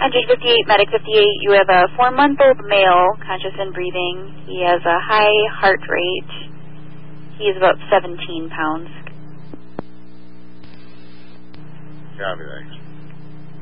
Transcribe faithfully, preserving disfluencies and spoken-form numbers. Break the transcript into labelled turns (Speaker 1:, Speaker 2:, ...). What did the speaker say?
Speaker 1: one fifty-eight, Medic fifty-eight, you have a four-month-old male, conscious and breathing. He has a high heart rate. He is about seventeen pounds.
Speaker 2: Copy, thanks.